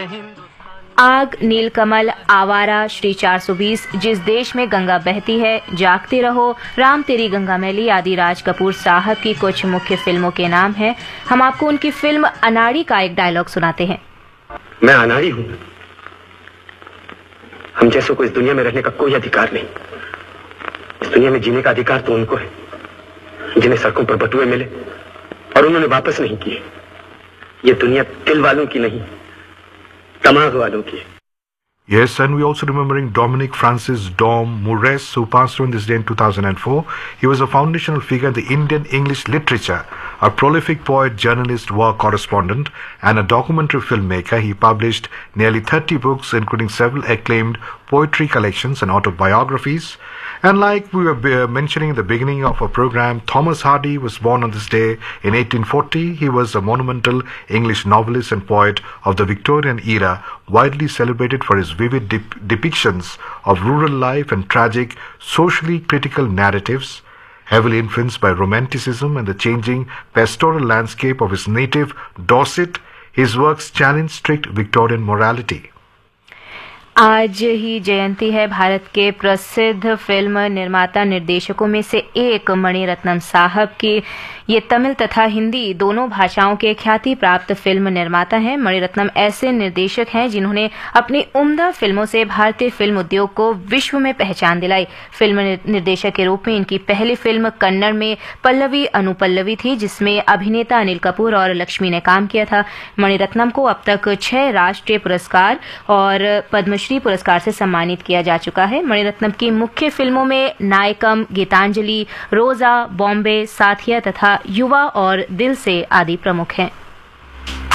आग, नीलकमल, आवारा, श्री 420, जिस देश में गंगा बहती है, जागते रहो, राम तेरी गंगा मैली आदि राज कपूर साहब की कुछ मुख्य फिल्मों के नाम हैं। हम आपको उनकी फिल्म अनाड़ी का एक डायलॉग सुनाते हैं। मैं अनाड़ी हूं। हम जैसों को इस दुनिया में रहने का कोई अधिकार नहीं। इस दुनिया में जीने का अधिकार तो उनको है जिन्हें सड़कों पर बटुए मिले और उन्होंने वापस नहीं किए। ये दुनिया दिल वालों की नहीं, दिमाग वालों की है। Yes, and we're also remembering Dominic Francis Dom Moores, who passed away on this day in 2004. He was a foundational figure in the Indian English literature, a prolific poet, journalist, war correspondent, and a documentary filmmaker. He published nearly 30 books, including several acclaimed poetry collections and autobiographies. And like we were mentioning in the beginning of our program, Thomas Hardy was born on this day in 1840. He was a monumental English novelist and poet of the Victorian era, widely celebrated for his vivid depictions of rural life and tragic, socially critical narratives. Heavily influenced by Romanticism and the changing pastoral landscape of his native Dorset, his works challenged strict Victorian morality. आज ही जयंती है भारत के प्रसिद्ध film निर्माता निर्देशकों में से एक मणिरत्नम साहब की। ये तमिल तथा हिंदी दोनों भाषाओं के ख्याति प्राप्त फिल्म निर्माता हैं। मणिरत्नम ऐसे निर्देशक हैं जिन्होंने अपनी उम्दा फिल्मों से भारतीय फिल्म उद्योग को विश्व में पहचान दिलाई। फिल्म निर्देशक के रूप में इनकी पहली फिल्म कन्नड़ में पल्लवी अनुपल्लवी थी, जिसमें अभिनेता अनिल कपूर और लक्ष्मी ने काम किया था। मणिरत्नम को अब तक 6 राष्ट्रीय पुरस्कार और पद्मश्री पुरस्कार से सम्मानित किया जा चुका है। मणिरत्नम की मुख्य फिल्मों में नायकम, गीतांजलि, रोजा, बॉम्बे, साथिया तथा युवा और दिल से आदि प्रमुख हैं।